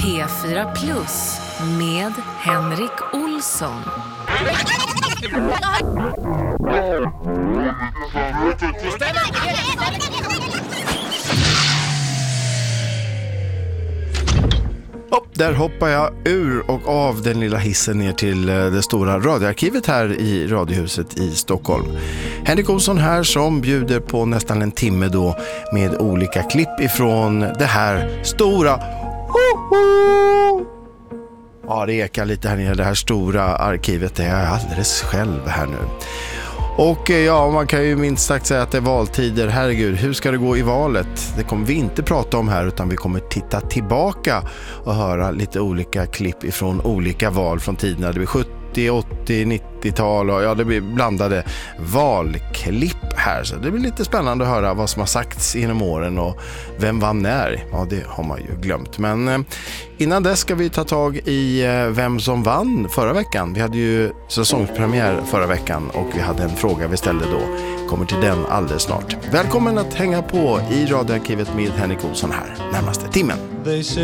P4 Plus med Henrik Olsson. Där hoppar jag ur och av den lilla hissen ner till det stora radioarkivet här i Radiohuset i Stockholm. Henrik Olsson här som bjuder på nästan en timme då med olika klipp ifrån det här stora... Ja, det ekar lite här nere, det här stora arkivet. Det är alldeles själv här nu. Och ja, man kan ju minst sagt säga att det är valtider. Herregud, hur ska det gå i valet? Det kommer vi inte prata om här, utan vi kommer titta tillbaka och höra lite olika klipp ifrån olika val från tiderna. Det blir 70, 80, 90-tal och ja, det blir blandade valklipp här. Så det blir lite spännande att höra vad som har sagts inom åren och vem vann när. Ja, det har man ju glömt. Men innan dess ska vi ta tag i vem som vann förra veckan. Vi hade ju säsongspremiär förra veckan och vi hade en fråga vi ställde då. Kommer till den alldeles snart. Välkommen att hänga på i radioarkivet med Henrik Olsson här närmaste timmen.